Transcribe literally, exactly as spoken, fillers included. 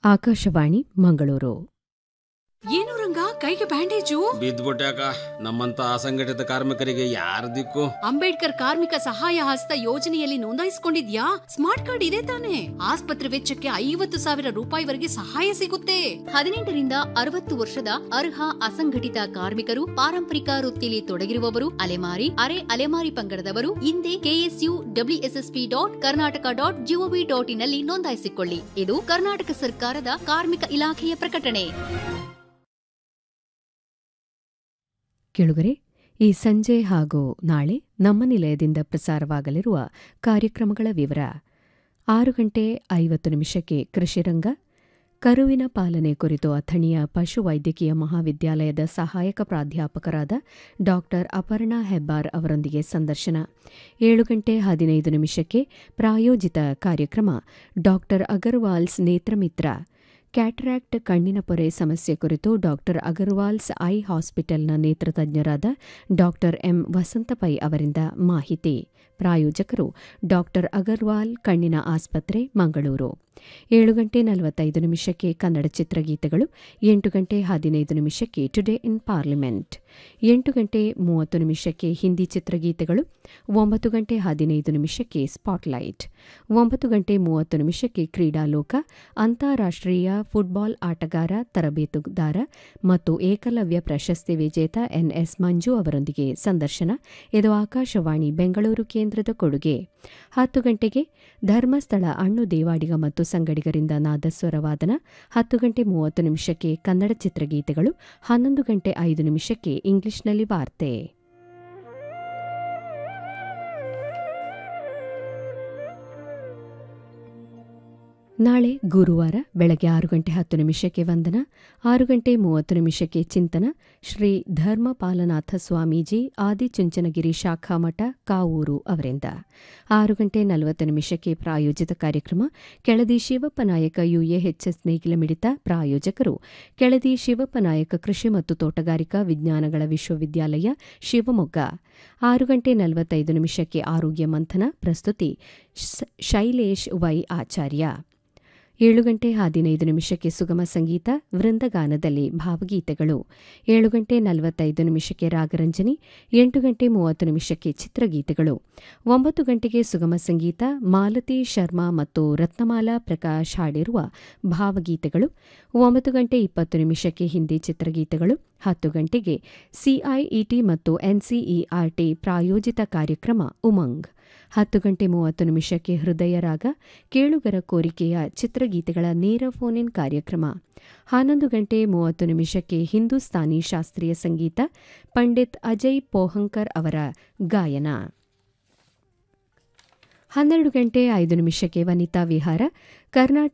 ಆಕಾಶವಾಣಿ ಮಂಗಳೂರು. ಏನು ರಂಗ, ಕೈಗೆ ಬ್ಯಾಂಡೇಜು? ಬಿದ್ದ್ಬಿಟ್ಯಾಕ. ನಮ್ಮಂತ ಅಸಂಘಟಿತ ಕಾರ್ಮಿಕರಿಗೆ ಯಾರ ದಿಕ್ಕು? ಅಂಬೇಡ್ಕರ್ ಕಾರ್ಮಿಕ ಸಹಾಯ ಹಸ್ತ ಯೋಜನೆಯಲ್ಲಿ ನೋಂದಾಯಿಸಿಕೊಂಡಿದ್ಯಾ? ಸ್ಮಾರ್ಟ್ ಕಾರ್ಡ್ ಇದೆ ತಾನೆ? ಆಸ್ಪತ್ರೆ ವೆಚ್ಚಕ್ಕೆ ಐವತ್ತು ಸಾವಿರ ರೂಪಾಯಿವರೆಗೆ ಸಹಾಯ ಸಿಗುತ್ತೆ. ಹದಿನೆಂಟರಿಂದ ಅರವತ್ತು ವರ್ಷದ ಅರ್ಹ ಅಸಂಘಟಿತ ಕಾರ್ಮಿಕರು, ಪಾರಂಪರಿಕ ವೃತ್ತಿಯಲ್ಲಿ ತೊಡಗಿರುವವರು, ಅಲೆಮಾರಿ ಅರೆ ಅಲೆಮಾರಿ ಪಂಗಡದವರು ಹಿಂದೆ KSU WSSP dot Karnataka dot gov dot in ನಲ್ಲಿ ನೋಂದಾಯಿಸಿಕೊಳ್ಳಿ. ಇದು ಕರ್ನಾಟಕ ಸರ್ಕಾರದ ಕಾರ್ಮಿಕ ಇಲಾಖೆಯ ಪ್ರಕಟಣೆ. ಕೇಳುಗರೆ, ಈ ಸಂಜೆ ಹಾಗೂ ನಾಳೆ ನಮ್ಮ ನಿಲಯದಿಂದ ಪ್ರಸಾರವಾಗಲಿರುವ ಕಾರ್ಯಕ್ರಮಗಳ ವಿವರ. ಆರು ಗಂಟೆ ಐವತ್ತು ನಿಮಿಷಕ್ಕೆ ಕೃಷಿರಂಗ, ಕರುವಿನ ಪಾಲನೆ ಕುರಿತು ಅಥಣಿಯ ಪಶುವೈದ್ಯಕೀಯ ಮಹಾವಿದ್ಯಾಲಯದ ಸಹಾಯಕ ಪ್ರಾಧ್ಯಾಪಕರಾದ ಡಾ ಅಪರ್ಣಾ ಹೆಬ್ಬಾರ್ ಅವರೊಂದಿಗೆ ಸಂದರ್ಶನ. ಏಳು ಗಂಟೆ ಹದಿನೈದು ನಿಮಿಷಕ್ಕೆ ಪ್ರಾಯೋಜಿತ ಕಾರ್ಯಕ್ರಮ ಡಾ ಅಗರ್ವಾಲ್ಸ್ ನೇತ್ರಮಿತ್ರ, ಕ್ಯಾಟರಾಕ್ಟ್ ಕಣ್ಣಿನ ಪೊರೆ ಸಮಸ್ಯೆ ಕುರಿತು ಡಾ ಅಗರ್ವಾಲ್ಸ್ ಐ ಹಾಸ್ಪಿಟಲ್ನ ನೇತ್ರತಜ್ಞರಾದ ಡಾ ಎಂ ವಸಂತ ಪೈ ಅವರಿಂದ ಮಾಹಿತಿ. ಪ್ರಾಯೋಜಕರು ಡಾ ಅಗರ್ವಾಲ್ ಕಣ್ಣಿನ ಆಸ್ಪತ್ರೆ, ಮಂಗಳೂರು. ಏಳು ಗಂಟೆ ನಲವತ್ತೈದು ನಿಮಿಷಕ್ಕೆ ಕನ್ನಡ ಚಿತ್ರಗೀತೆಗಳು. ಎಂಟು ಗಂಟೆ ಹದಿನೈದು ನಿಮಿಷಕ್ಕೆ ಟುಡೇ ಇನ್ ಪಾರ್ಲಿಮೆಂಟ್. ಎಂಟು ಗಂಟೆ ಮೂವತ್ತು ನಿಮಿಷಕ್ಕೆ ಹಿಂದಿ ಚಿತ್ರಗೀತೆಗಳು. ಒಂಬತ್ತು ಗಂಟೆ ಹದಿನೈದು ನಿಮಿಷಕ್ಕೆ ಸ್ಪಾಟ್ಲೈಟ್. ಒಂಬತ್ತು ಗಂಟೆ ಮೂವತ್ತು ನಿಮಿಷಕ್ಕೆ ಕ್ರೀಡಾಲೋಕ, ಅಂತಾರಾಷ್ಟ್ರೀಯ ಫುಟ್ಬಾಲ್ ಆಟಗಾರ, ತರಬೇತುದಾರ ಮತ್ತು ಏಕಲವ್ಯ ಪ್ರಶಸ್ತಿ ವಿಜೇತ ಎನ್ಎಸ್ ಮಂಜು ಅವರೊಂದಿಗೆ ಸಂದರ್ಶನ. ಇದು ಆಕಾಶವಾಣಿ ಬೆಂಗಳೂರು ಕೇಂದ್ರದ ಕೊಡುಗೆ. ಹತ್ತು ಗಂಟೆಗೆ ಧರ್ಮಸ್ಥಳ ಅಣ್ಣು ದೇವಾಡಿಗ ಮತ್ತು ಸಂಗಡಿಗರಿಂದ ನಾದಸ್ವರ ವಾದನ. ಹತ್ತು ಗಂಟೆ ಮೂವತ್ತು ನಿಮಿಷಕ್ಕೆ ಕನ್ನಡ ಚಿತ್ರಗೀತೆಗಳು. ಹನ್ನೊಂದು ಗಂಟೆ ಐದು ನಿಮಿಷಕ್ಕೆ ಇಂಗ್ಲಿಷ್ನಲ್ಲಿ ವಾರ್ತೆ. ನಾಳೆ ಗುರುವಾರ ಬೆಳಗ್ಗೆ ಆರು ಗಂಟೆ ಹತ್ತು ನಿಮಿಷಕ್ಕೆ ವಂದನ. ಆರು ಗಂಟೆ ಮೂವತ್ತು ನಿಮಿಷಕ್ಕೆ ಚಿಂತನ, ಶ್ರೀ ಧರ್ಮಪಾಲನಾಥ ಸ್ವಾಮೀಜಿ, ಆದಿಚುಂಚನಗಿರಿ ಶಾಖಾಮಠ, ಕಾವೂರು ಅವರಿಂದ. ಆರು ಗಂಟೆ ನಲವತ್ತು ನಿಮಿಷಕ್ಕೆ ಪ್ರಾಯೋಜಿತ ಕಾರ್ಯಕ್ರಮ ಕೆಳದಿ ಶಿವಪ್ಪ ನಾಯಕ ಯುಎಎಚ್ಎಸ್ ನೇಗಿಲ ಮಿಡಿತ. ಪ್ರಾಯೋಜಕರು ಕೆಳದಿ ಶಿವಪ್ಪ ನಾಯಕ ಕೃಷಿ ಮತ್ತು ತೋಟಗಾರಿಕಾ ವಿಜ್ಞಾನಗಳ ವಿಶ್ವವಿದ್ಯಾಲಯ, ಶಿವಮೊಗ್ಗ. ಆರು ಗಂಟೆ ನಲವತ್ತೈದು ನಿಮಿಷಕ್ಕೆ ಆರೋಗ್ಯ ಮಂಥನ, ಪ್ರಸ್ತುತಿ ಶೈಲೇಶ್ ವೈ ಆಚಾರ್ಯ. ಏಳು ಗಂಟೆ ಹದಿನೈದು ನಿಮಿಷಕ್ಕೆ ಸುಗಮ ಸಂಗೀತ, ವೃಂದಗಾನದಲ್ಲಿ ಭಾವಗೀತೆಗಳು. ಏಳು ಗಂಟೆ ನಲವತ್ತೈದು ನಿಮಿಷಕ್ಕೆ ರಾಗರಂಜನಿ. ಎಂಟು ಗಂಟೆ ಮೂವತ್ತು ನಿಮಿಷಕ್ಕೆ ಚಿತ್ರಗೀತೆಗಳು. ಒಂಬತ್ತು ಗಂಟೆಗೆ ಸುಗಮ ಸಂಗೀತ, ಮಾಲತಿ ಶರ್ಮಾ ಮತ್ತು ರತ್ನಮಾಲಾ ಪ್ರಕಾಶ್ ಹಾಡಿರುವ ಭಾವಗೀತೆಗಳು. ಒಂಬತ್ತು ಗಂಟೆ ಇಪ್ಪತ್ತು ನಿಮಿಷಕ್ಕೆ ಹಿಂದಿ ಚಿತ್ರಗೀತೆಗಳು. ಹತ್ತು ಗಂಟೆಗೆ ಸಿಐಇಟಿ ಮತ್ತು ಎನ್ಸಿಇಆರ್ಟಿ ಪ್ರಾಯೋಜಿತ ಕಾರ್ಯಕ್ರಮ ಉಮಂಗ್. ಹತ್ತು ಗಂಟೆ ಮೂವತ್ತು ನಿಮಿಷಕ್ಕೆ ಹೃದಯ ರಾಗ, ಕೇಳುಗರ ಕೋರಿಕೆಯ ಚಿತ್ರಗೀತೆಗಳ ನೇರ ಫೋನ್ ಇನ್ ಕಾರ್ಯಕ್ರಮ. ಹನ್ನೊಂದು ಗಂಟೆ ಮೂವತ್ತು ನಿಮಿಷಕ್ಕೆ ಹಿಂದೂಸ್ತಾನಿ ಶಾಸ್ತ್ರೀಯ ಸಂಗೀತ, ಪಂಡಿತ್ ಅಜಯ್ ಪೋಹಂಕರ್ ಅವರ ಗಾಯನ. ಹನ್ನೆರಡು ಗಂಟೆ ಐದು ನಿಮಿಷಕ್ಕೆ ವನಿತಾ ವಿಹಾರ, ಕರ್ನಾಟಕ